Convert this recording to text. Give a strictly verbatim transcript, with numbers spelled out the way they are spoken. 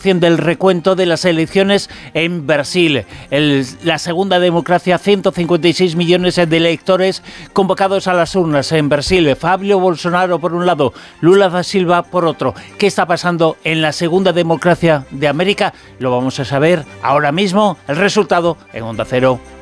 información del recuento de las elecciones en Brasil. El, la segunda democracia, ciento cincuenta y seis millones de electores convocados a las urnas en Brasil. Fabio Bolsonaro por un lado, Lula da Silva por otro. ¿Qué está pasando en la segunda democracia de América? Lo vamos a saber ahora mismo. El resultado en Onda Cero.